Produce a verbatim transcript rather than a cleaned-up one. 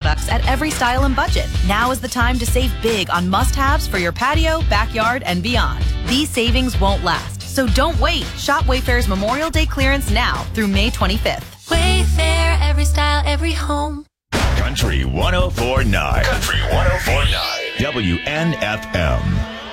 products at every style and budget. Now is the time to save big on must-haves for your patio, backyard, and beyond. These savings won't last, so don't wait. Shop Wayfair's Memorial Day clearance now through May twenty-fifth. Wayfair, every style, every home. Country one oh four point nine. Country one oh four point nine. W N F M.